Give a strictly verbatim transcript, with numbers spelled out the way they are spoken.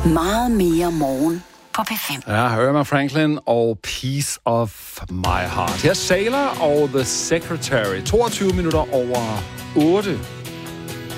Meget mere morgen på P fem. Ja, Irma Franklin og Piece of My Heart. Her Sailor og The Secretary. toogtyve minutter over otte.